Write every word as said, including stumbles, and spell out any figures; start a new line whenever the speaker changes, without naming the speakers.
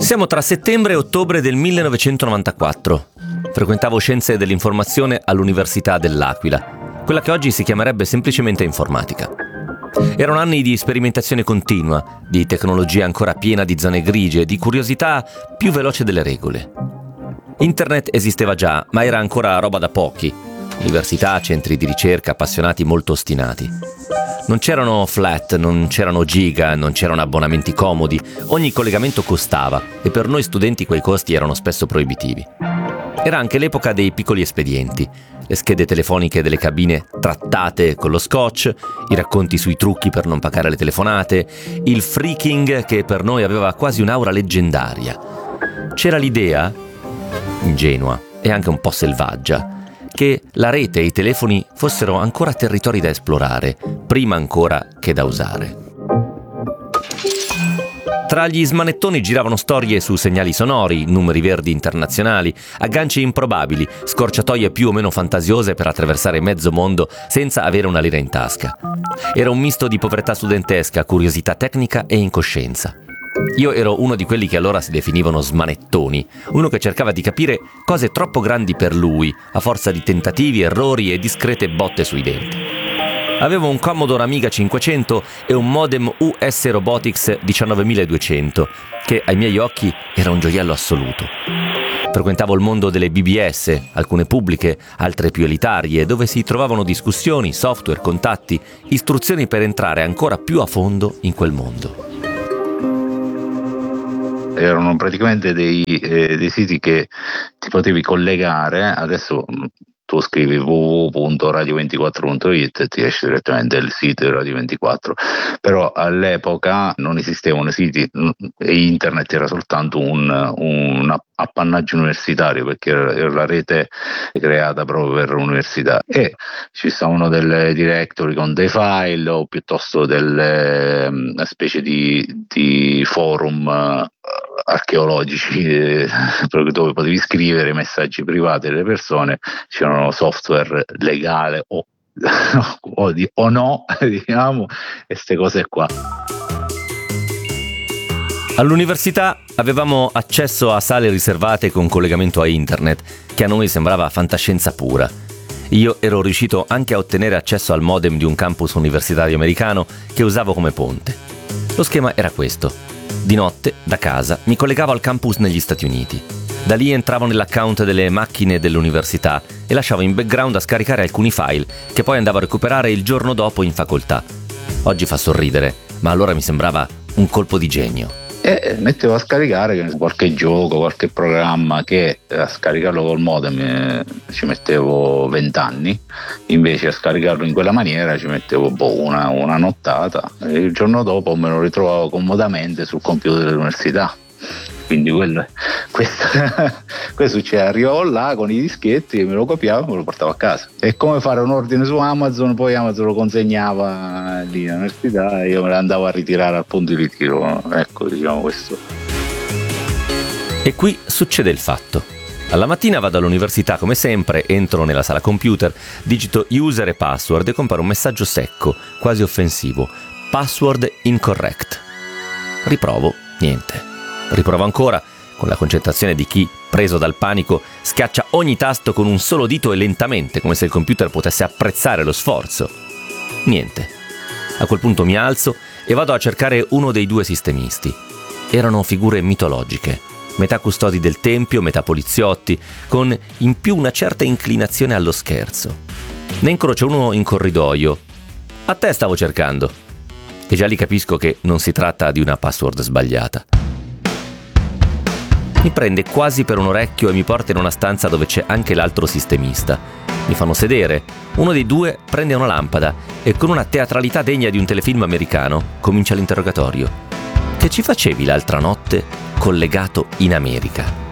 Siamo tra settembre e ottobre del millenovecentonovantaquattro. Frequentavo Scienze dell'Informazione all'Università dell'Aquila, quella che oggi si chiamerebbe semplicemente informatica. Erano anni di sperimentazione continua, di tecnologia ancora piena di zone grigie, di curiosità più veloce delle regole. Internet esisteva già, ma era ancora roba da pochi. Università, centri di ricerca, appassionati molto ostinati. Non c'erano flat, non c'erano giga, non c'erano abbonamenti comodi. Ogni collegamento costava e per noi studenti quei costi erano spesso proibitivi. Era anche l'epoca dei piccoli espedienti, le schede telefoniche delle cabine trattate con lo scotch, i racconti sui trucchi per non pagare le telefonate, il phreaking che per noi aveva quasi un'aura leggendaria. C'era l'idea, ingenua e anche un po' selvaggia, che la rete e i telefoni fossero ancora territori da esplorare, prima ancora che da usare. Tra gli smanettoni giravano storie su segnali sonori, numeri verdi internazionali, agganci improbabili, scorciatoie più o meno fantasiose per attraversare mezzo mondo senza avere una lira in tasca. Era un misto di povertà studentesca, curiosità tecnica e incoscienza. Io ero uno di quelli che allora si definivano smanettoni, uno che cercava di capire cose troppo grandi per lui, a forza di tentativi, errori e discrete botte sui denti. Avevo un Commodore Amiga cinquecento e un modem U S Robotics diciannovemiladuecento, che ai miei occhi era un gioiello assoluto. Frequentavo il mondo delle B B S, alcune pubbliche, altre più elitarie, dove si trovavano discussioni, software, contatti, istruzioni per entrare ancora più a fondo in quel mondo.
Erano praticamente dei, eh, dei siti che ti potevi collegare. Adesso tu scrivi w w w punto radio ventiquattro punto it e ti esce direttamente il sito di Radio ventiquattro, però all'epoca non esistevano siti e internet era soltanto un, un appannaggio universitario, perché era la rete creata proprio per l'università e ci stavano delle directory con dei file o piuttosto delle una specie di, di forum uh, archeologici eh, dove potevi scrivere messaggi privati delle persone. C'erano software legale o, o, di, o no, diciamo, e queste cose qua.
All'università avevamo accesso a sale riservate con collegamento a internet, che a noi sembrava fantascienza pura. Io ero riuscito anche a ottenere accesso al modem di un campus universitario americano che usavo come ponte. Lo schema era questo. Di notte, da casa, mi collegavo al campus negli Stati Uniti. Da lì entravo nell'account delle macchine dell'università e lasciavo in background a scaricare alcuni file che poi andavo a recuperare il giorno dopo in facoltà. Oggi fa sorridere, ma allora mi sembrava un colpo di genio.
E mettevo a scaricare qualche gioco, qualche programma che a scaricarlo col modem eh, ci mettevo vent'anni, invece a scaricarlo in quella maniera ci mettevo boh, una, una nottata e il giorno dopo me lo ritrovavo comodamente sul computer dell'università. Quindi quello, questo, questo succede, arrivavo là con i dischetti, me lo copiavo e me lo portavo a casa. È come fare un ordine su Amazon, poi Amazon lo consegnava lì all'università e io me lo andavo a ritirare al punto di ritiro. Ecco, diciamo questo.
E qui succede il fatto. Alla mattina vado all'università come sempre, entro nella sala computer, digito user e password e compare un messaggio secco, quasi offensivo. Password incorrect. Riprovo, niente. Riprovo ancora, con la concentrazione di chi, preso dal panico, schiaccia ogni tasto con un solo dito e lentamente, come se il computer potesse apprezzare lo sforzo. Niente. A quel punto mi alzo e vado a cercare uno dei due sistemisti. Erano figure mitologiche, metà custodi del tempio, metà poliziotti, con in più una certa inclinazione allo scherzo. Ne incrocio uno in corridoio. A te stavo cercando. E già lì capisco che non si tratta di una password sbagliata. Mi prende quasi per un orecchio e mi porta in una stanza dove c'è anche l'altro sistemista. Mi fanno sedere. Uno dei due prende una lampada e con una teatralità degna di un telefilm americano comincia l'interrogatorio. Che ci facevi l'altra notte collegato in America?